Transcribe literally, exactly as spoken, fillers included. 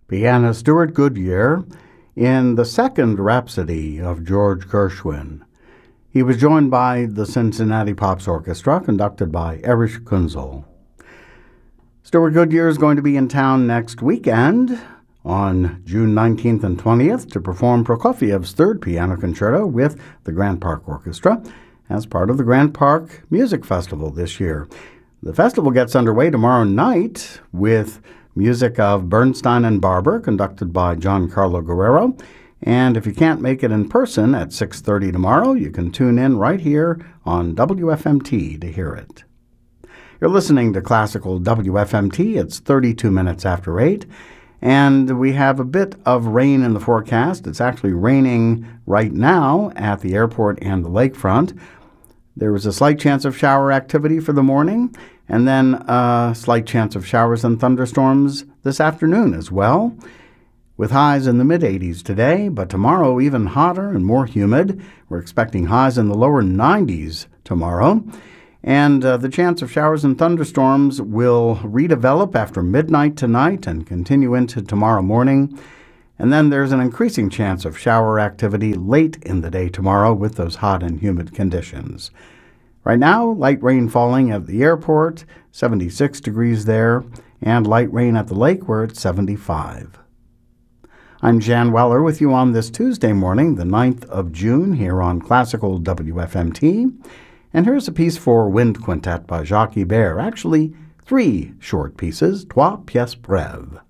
pianist Stuart Goodyear in the second Rhapsody of George Gershwin. He was joined by the Cincinnati Pops Orchestra, conducted by Erich Kunzel. Stuart Goodyear is going to be in town next weekend on June nineteenth and twentieth to perform Prokofiev's third piano concerto with the Grant Park Orchestra as part of the Grant Park Music Festival this year. The festival gets underway tomorrow night with music of Bernstein and Barber, conducted by Giancarlo Guerrero. And if you can't make it in person at six thirty tomorrow, you can tune in right here on W F M T to hear it. You're listening to Classical W F M T. It's thirty-two minutes after eight. And we have a bit of rain in the forecast. It's actually raining right now at the airport and the lakefront. There was a slight chance of shower activity for the morning, and then a slight chance of showers and thunderstorms this afternoon as well, with highs in the mid-eighties today, but tomorrow even hotter and more humid. We're expecting highs in the lower nineties tomorrow. And uh, the chance of showers and thunderstorms will redevelop after midnight tonight and continue into tomorrow morning. And then there's an increasing chance of shower activity late in the day tomorrow with those hot and humid conditions. Right now, light rain falling at the airport, seventy-six degrees there, and light rain at the lake, where it's seventy-five. I'm Jan Weller with you on this Tuesday morning, the ninth of June, here on Classical W F M T. And here's a piece for wind quintet by Jacques Ibert. Actually, three short pieces, Trois pièces brèves.